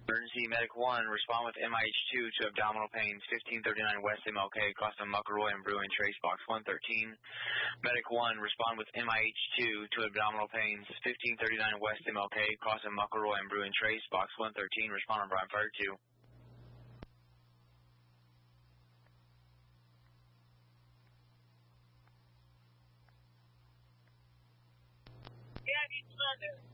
Emergency Medic 1, respond with MIH2 to abdominal pains, 1539 West MLK, crossing Muckleroy and Bruin, trace box 113. Medic 1, respond with MIH2 to abdominal pains, 1539 West MLK, crossing Muckleroy and Bruin, trace box 113. Respond on Brian Fire 2. Yeah, I need to